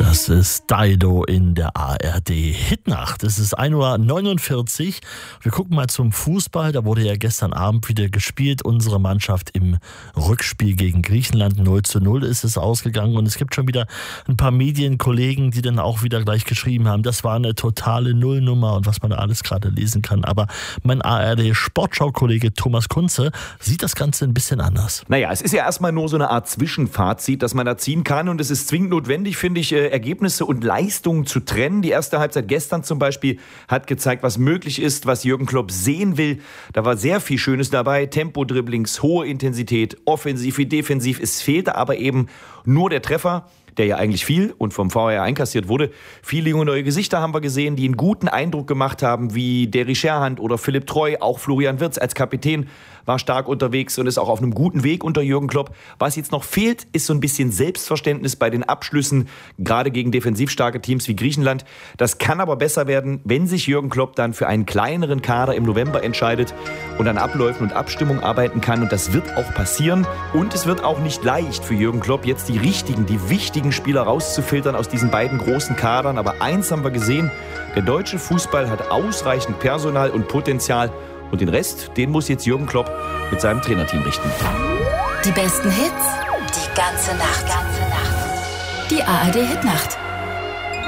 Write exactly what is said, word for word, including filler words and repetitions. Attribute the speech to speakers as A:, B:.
A: Das ist Dido in der A R D Hitnacht. Es ist ein Uhr neunundvierzig. Wir gucken mal zum Fußball. Da wurde ja gestern Abend wieder gespielt. Unsere Mannschaft im Rückspiel gegen Griechenland. null zu null ist es ausgegangen. Und es gibt schon wieder ein paar Medienkollegen, die dann auch wieder gleich geschrieben haben, das war eine totale Nullnummer und was man da alles gerade lesen kann. Aber mein A R D-Sportschau-Kollege Thomas Kunze sieht das Ganze ein bisschen anders.
B: Naja, es ist ja erstmal nur so eine Art Zwischenfazit, das man da ziehen kann. Und es ist zwingend notwendig, finde ich, Ergebnisse und Leistungen zu trennen. Die erste Halbzeit gestern zum Beispiel hat gezeigt, was möglich ist, was Jürgen Klopp sehen will. Da war sehr viel Schönes dabei. Tempo-Dribblings, hohe Intensität, offensiv wie defensiv. Es fehlte aber eben nur der Treffer, der ja eigentlich viel und vom V A R einkassiert wurde. Viele junge neue Gesichter haben wir gesehen, die einen guten Eindruck gemacht haben, wie Derry Scherhand oder Philipp Treu. Auch Florian Wirtz als Kapitän war stark unterwegs und ist auch auf einem guten Weg unter Jürgen Klopp. Was jetzt noch fehlt, ist so ein bisschen Selbstverständnis bei den Abschlüssen, gerade gegen defensiv starke Teams wie Griechenland. Das kann aber besser werden, wenn sich Jürgen Klopp dann für einen kleineren Kader im November entscheidet und an Abläufen und Abstimmung arbeiten kann. Und das wird auch passieren. Und es wird auch nicht leicht für Jürgen Klopp, jetzt die richtigen, die wichtigen Spieler rauszufiltern aus diesen beiden großen Kadern. Aber eins haben wir gesehen, der deutsche Fußball hat ausreichend Personal und Potenzial. Und den Rest, den muss jetzt Jürgen Klopp mit seinem Trainerteam richten.
C: Die besten Hits, die ganze Nacht. Die A R D Hitnacht.